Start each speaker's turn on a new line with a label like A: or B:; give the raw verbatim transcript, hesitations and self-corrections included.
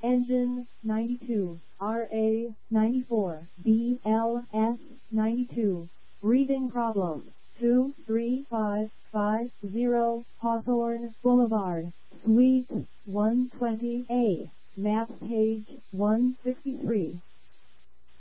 A: Engine ninety-two, R A ninety-four, B L S ninety-two. Reading problem two three five five zero Hawthorne Boulevard, Suite one twenty A. Map page one sixty-three.